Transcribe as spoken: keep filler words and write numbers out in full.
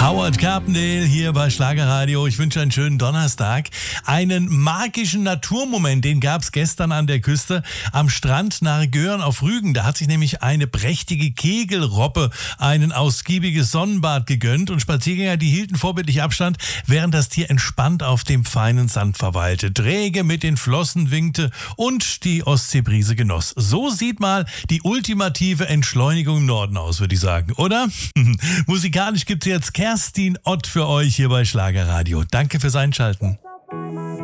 Howard Carpendale hier bei Schlagerradio. Ich wünsche einen schönen Donnerstag. Einen magischen Naturmoment, den gab es gestern an der Küste am Strand nahe Göhren auf Rügen. Da hat sich nämlich eine prächtige Kegelrobbe einen ausgiebiges Sonnenbad gegönnt und Spaziergänger, die hielten vorbildlich Abstand, während das Tier entspannt auf dem feinen Sand verweilte, träge mit den Flossen winkte und die Ostseebrise genoss. So sieht mal die ultimative Entschleunigung im Norden aus, würde ich sagen, oder? Musikalisch gibt's jetzt Kerstin Ott für euch hier bei Schlagerradio. Danke fürs Einschalten.